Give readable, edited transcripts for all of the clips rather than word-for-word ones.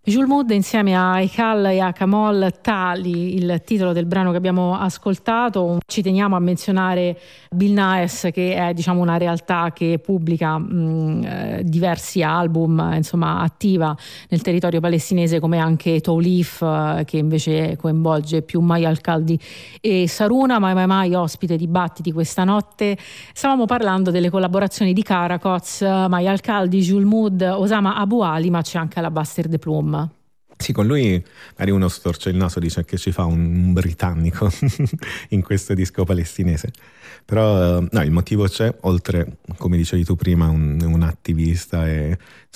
Julmud insieme a Eikal e a Kamol Tali, il titolo del brano che abbiamo ascoltato. Ci teniamo a menzionare Bill Naes, che è una realtà che pubblica diversi album, attiva nel territorio palestinese, come anche Tawlif, che invece coinvolge più Maya Al-Kaldi e Saruna. Mai ospite di Battiti questa notte. Stavamo parlando delle collaborazioni di Karakoz, Maya Al-Kaldi, Julmud, Osama Abu Ali, ma c'è anche Alabaster de Plum. Sì, con lui magari uno storce il naso, dice che ci fa un britannico in questo disco palestinese. Però no, il motivo c'è, oltre, come dicevi tu prima, un attivista e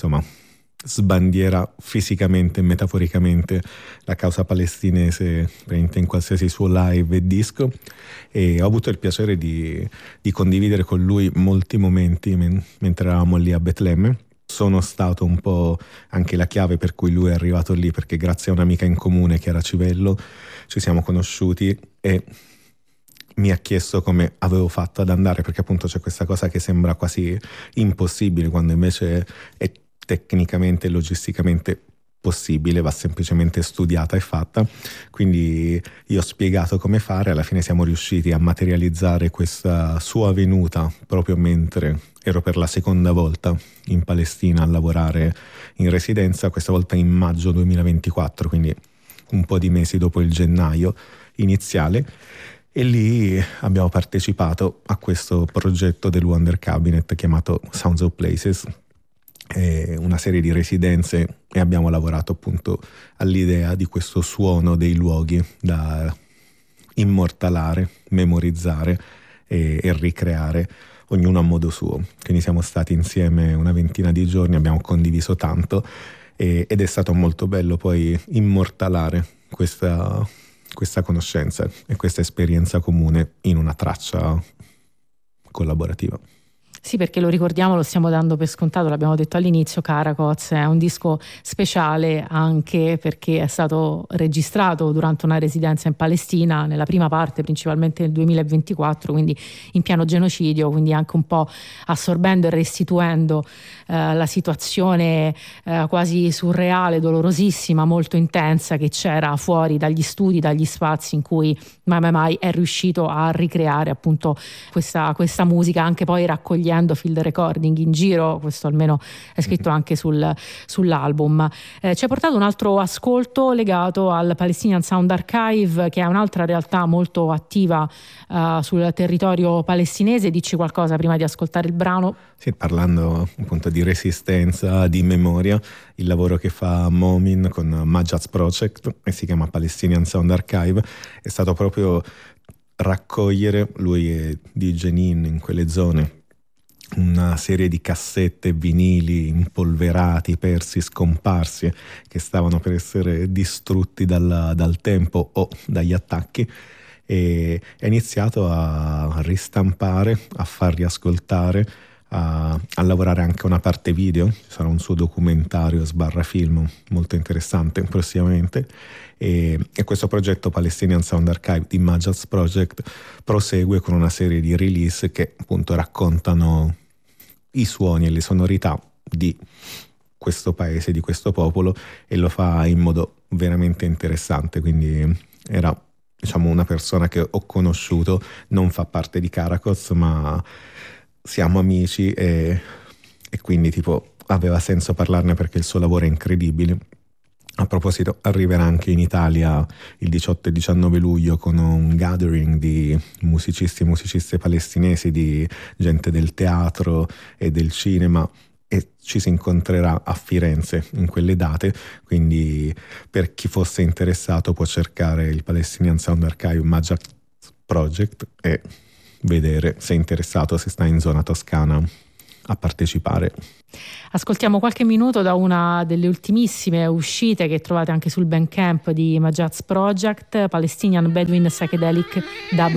sbandiera fisicamente e metaforicamente la causa palestinese in qualsiasi suo live e disco, e ho avuto il piacere di condividere con lui molti momenti mentre eravamo lì a Betlemme. Sono stato un po' anche la chiave per cui lui è arrivato lì, perché grazie a un'amica in comune, Chiara Civello, ci siamo conosciuti e mi ha chiesto come avevo fatto ad andare, perché appunto c'è questa cosa che sembra quasi impossibile, quando invece è tecnicamente e logisticamente possibile, va semplicemente studiata e fatta. Quindi io ho spiegato come fare, alla fine siamo riusciti a materializzare questa sua venuta proprio mentre ero per la seconda volta in Palestina a lavorare in residenza, questa volta in maggio 2024, quindi un po' di mesi dopo il gennaio iniziale, e lì abbiamo partecipato a questo progetto del Wonder Cabinet chiamato Sounds of Places, una serie di residenze, e abbiamo lavorato appunto all'idea di questo suono dei luoghi da immortalare, memorizzare e ricreare, ognuno a modo suo. Quindi siamo stati insieme una ventina di giorni, abbiamo condiviso tanto ed è stato molto bello poi immortalare questa conoscenza e questa esperienza comune in una traccia collaborativa. Sì, perché lo ricordiamo, lo stiamo dando per scontato, l'abbiamo detto all'inizio, Karakoz è un disco speciale anche perché è stato registrato durante una residenza in Palestina, nella prima parte principalmente nel 2024, quindi in pieno genocidio, quindi anche un po' assorbendo e restituendo la situazione quasi surreale, dolorosissima, molto intensa che c'era fuori dagli studi, dagli spazi in cui mai è riuscito a ricreare appunto questa musica, anche poi raccogliendo field recording in giro. Questo almeno è scritto anche sull'album. Ci ha portato un altro ascolto legato al Palestinian Sound Archive, che è un'altra realtà molto attiva sul territorio palestinese. Dici qualcosa prima di ascoltare il brano? Sì, parlando appunto di resistenza, di memoria, il lavoro che fa Momin con Majaz Project, e si chiama Palestinian Sound Archive, è stato proprio raccogliere, lui è di Jenin, in quelle zone, una serie di cassette, vinili impolverati, persi, scomparsi, che stavano per essere distrutti dal tempo o dagli attacchi, e è iniziato a ristampare, a far riascoltare, a lavorare anche una parte video. Sarà un suo documentario / film molto interessante prossimamente, e questo progetto Palestinian Sound Archive di Majaz Project prosegue con una serie di release che appunto raccontano i suoni e le sonorità di questo paese, di questo popolo, e lo fa in modo veramente interessante. Quindi era una persona che ho conosciuto, non fa parte di Karakoz, ma siamo amici e quindi aveva senso parlarne perché il suo lavoro è incredibile. A proposito, arriverà anche in Italia il 18 e 19 luglio con un gathering di musicisti e musiciste palestinesi, di gente del teatro e del cinema, e ci si incontrerà a Firenze in quelle date. Quindi per chi fosse interessato può cercare il Palestinian Sound Archive Majaz Project e vedere se è interessato, se sta in zona toscana, a partecipare. Ascoltiamo qualche minuto da una delle ultimissime uscite che trovate anche sul Bandcamp di Majaz Project, Palestinian Bedouin Psychedelic Dub